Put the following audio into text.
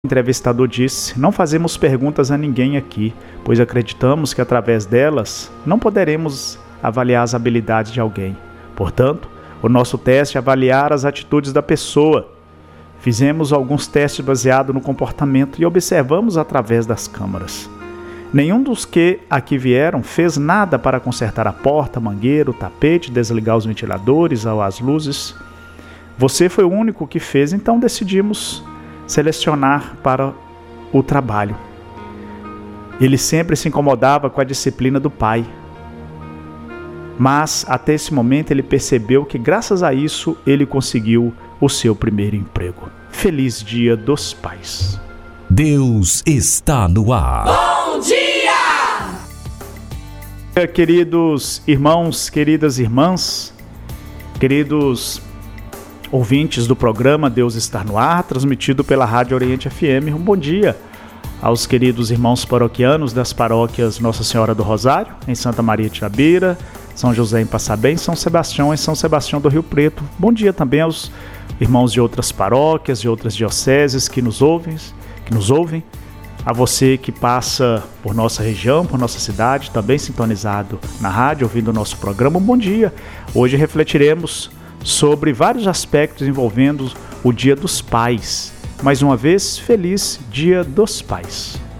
O entrevistador disse: não fazemos perguntas a ninguém aqui, pois acreditamos que através delas não poderemos avaliar as habilidades de alguém. Portanto, o nosso teste é avaliar as atitudes da pessoa. Fizemos alguns testes baseados no comportamento e observamos através das câmaras. Nenhum dos que aqui vieram fez nada para consertar a porta, mangueira, o tapete, desligar os ventiladores ou as luzes. Você foi o único que fez, então decidimos selecionar para o trabalho. Ele sempre se incomodava com a disciplina do pai. Mas, até esse momento, ele percebeu que, graças a isso, ele conseguiu o seu primeiro emprego. Feliz Dia dos Pais. Deus está no ar. Bom dia! Queridos irmãos, queridas irmãs, queridos ouvintes do programa Deus está no ar, transmitido pela Rádio Oriente FM. Um bom dia aos queridos irmãos paroquianos das paróquias Nossa Senhora do Rosário, em Santa Maria de Itabira, São José em Passabém, São Sebastião em São Sebastião do Rio Preto. Bom dia também aos irmãos de outras paróquias, de outras dioceses que nos ouvem, a você que passa por nossa região, por nossa cidade, também sintonizado na rádio, ouvindo o nosso programa. Um bom dia. Hoje refletiremos sobre vários aspectos envolvendo o Dia dos Pais. Mais uma vez, feliz Dia dos Pais.